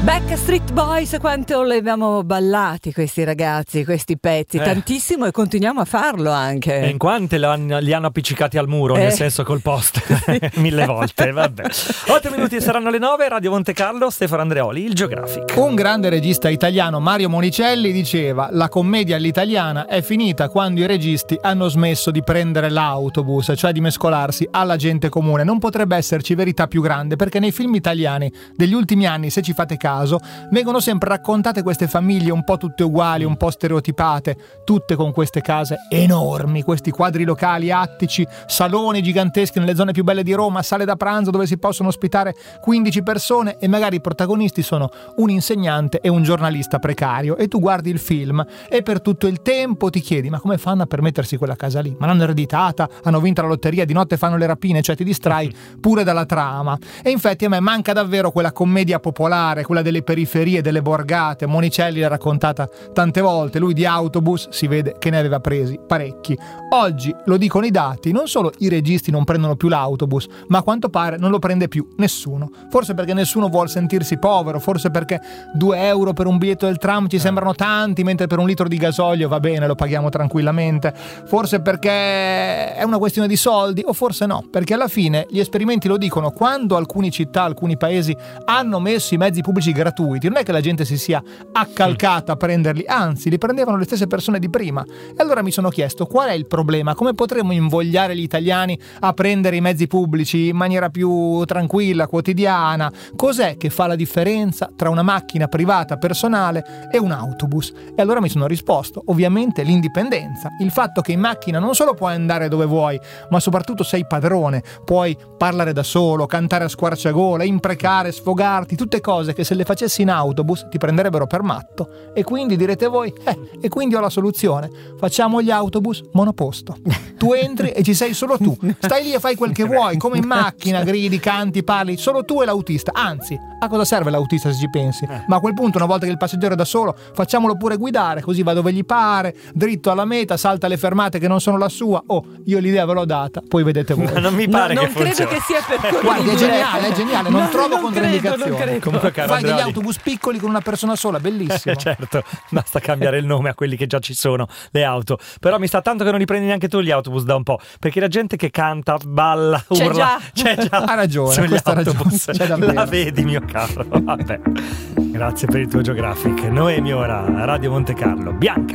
Backstreet Boys, quanto li abbiamo ballati questi ragazzi, questi pezzi, tantissimo, e continuiamo a farlo anche. E in quante li hanno appiccicati al muro, nel senso col poster, 1000 volte, vabbè. 8 minuti saranno le 9, Radio Monte Carlo, Stefano Andreoli, il Geographic. Un grande regista italiano, Mario Monicelli, diceva: la commedia all'italiana è finita quando i registi hanno smesso di prendere l'autobus, cioè di mescolarsi alla gente comune. Non potrebbe esserci verità più grande, perché nei film italiani degli ultimi anni, se ci fate caso, vengono sempre raccontate queste famiglie un po' tutte uguali, un po' stereotipate, tutte con queste case enormi, questi quadri locali attici, saloni giganteschi nelle zone più belle di Roma, sale da pranzo dove si possono ospitare 15 persone, e magari i protagonisti sono un insegnante e un giornalista precario. E tu guardi il film e per tutto il tempo ti chiedi: ma come fanno a permettersi quella casa lì? Ma l'hanno ereditata? Hanno vinto la lotteria? Di notte fanno le rapine? Cioè ti distrai pure dalla trama. E infatti a me manca davvero quella commedia popolare, quella delle periferie, delle borgate. Monicelli l'ha raccontata tante volte, lui di autobus si vede che ne aveva presi parecchi. Oggi, lo dicono i dati, non solo i registi non prendono più l'autobus, ma a quanto pare non lo prende più nessuno. Forse perché nessuno vuol sentirsi povero, forse perché 2 euro per un biglietto del tram ci sembrano tanti, mentre per un litro di gasolio va bene, lo paghiamo tranquillamente. Forse perché è una questione di soldi, o forse no, perché alla fine gli esperimenti lo dicono: quando alcune città, alcuni paesi hanno messo i mezzi pubblici gratuiti, non è che la gente si sia accalcata a prenderli, anzi li prendevano le stesse persone di prima. E allora mi sono chiesto: qual è il problema? Come potremmo invogliare gli italiani a prendere i mezzi pubblici in maniera più tranquilla, quotidiana? Cos'è che fa la differenza tra una macchina privata personale e un autobus? E allora mi sono risposto: ovviamente l'indipendenza, il fatto che in macchina non solo puoi andare dove vuoi, ma soprattutto sei padrone, puoi parlare da solo, cantare a squarciagola, imprecare, sfogarti, tutte cose che se le facessi in autobus ti prenderebbero per matto. E quindi direte voi: e quindi ho la soluzione, facciamo gli autobus monoposto. Tu entri e ci sei solo tu, stai lì e fai quel che vuoi, come in macchina, gridi, canti, parli, solo tu e l'autista. Anzi, a cosa serve l'autista se ci pensi? Ma a quel punto, una volta che il passeggero è da solo, facciamolo pure guidare, così va dove gli pare, dritto alla meta, salta le fermate che non sono la sua. Io l'idea ve l'ho data, poi vedete voi. Ma non mi pare non che funzioni. credo che sia per quello. Guardi, è geniale, non trovo controindicazioni. credo. Comunque, caro Fai degli Andreoli, autobus piccoli con una persona sola, bellissimo. certo, basta cambiare il nome a quelli che già ci sono, le auto. Però mi sta tanto che non li prendi neanche tu gli autobus da un po', perché la gente che canta, balla, urla, c'è già. Ha ragione, sugli questa autobus. ragione, c'è davvero. La vedi, mio caro. Vabbè. Grazie per il tuo Geographic. Noemi ora, Radio Monte Carlo. Bianca.